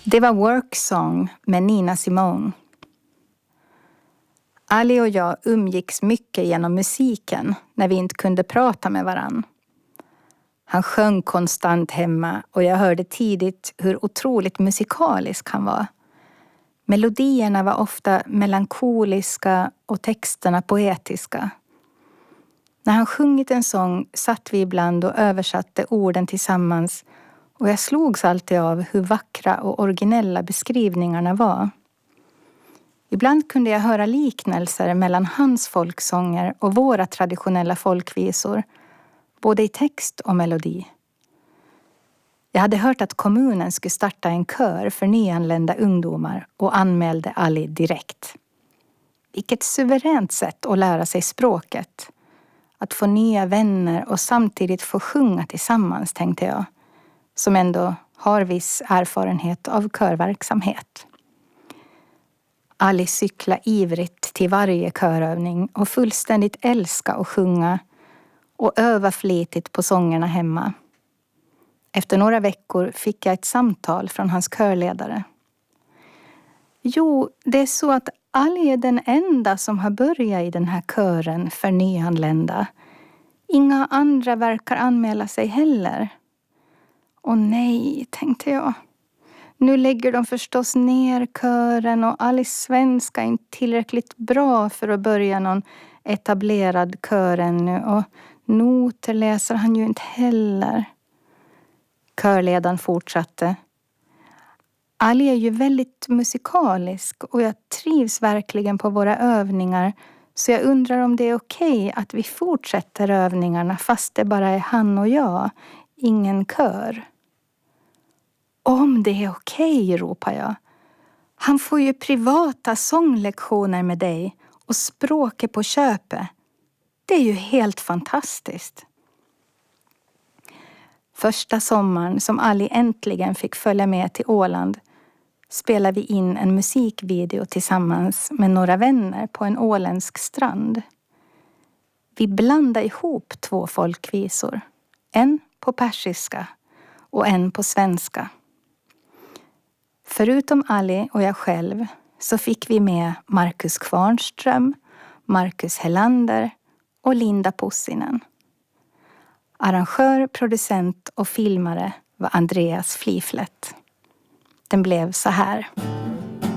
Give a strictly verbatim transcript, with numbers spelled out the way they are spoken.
Det var Work Song med Nina Simone. Ali och jag umgicks mycket genom musiken när vi inte kunde prata med varann. Han sjöng konstant hemma och jag hörde tidigt hur otroligt musikalisk han var. Melodierna var ofta melankoliska och texterna poetiska. När han sjungit en sång satt vi ibland och översatte orden tillsammans och jag slogs alltid av hur vackra och originella beskrivningarna var. Ibland kunde jag höra liknelser mellan hans folksånger och våra traditionella folkvisor, både i text och melodi. Jag hade hört att kommunen skulle starta en kör för nyanlända ungdomar och anmälde Ali direkt. Vilket suveränt sätt att lära sig språket. Att få nya vänner och samtidigt få sjunga tillsammans, tänkte jag, som ändå har viss erfarenhet av körverksamhet. Ali cykla ivrigt till varje körövning och fullständigt älska att sjunga och öva flitigt på sångerna hemma. Efter några veckor fick jag ett samtal från hans körledare. Jo, det är så att Ali är den enda som har börjat i den här kören för nyanlända. Inga andra verkar anmäla sig heller. Och nej, tänkte jag. Nu lägger de förstås ner kören och Alis svenska är inte tillräckligt bra för att börja någon etablerad kör ännu. Och noter läser han ju inte heller. Körledaren fortsatte. Ali är ju väldigt musikalisk och jag trivs verkligen på våra övningar. Så jag undrar om det är okej att vi fortsätter övningarna fast det bara är han och jag. Ingen kör. Om det är okej, ropar jag. Han får ju privata sånglektioner med dig och språket på köpet. Det är ju helt fantastiskt. Första sommaren som Ali äntligen fick följa med till Åland spelade vi in en musikvideo tillsammans med några vänner på en åländsk strand. Vi blandade ihop två folkvisor. En på persiska och en på svenska. Förutom Ali och jag själv så fick vi med Markus Kvarnström, Markus Helander och Linda Pussinen. Arrangör, producent och filmare var Andreas Fliflet. Den blev så här.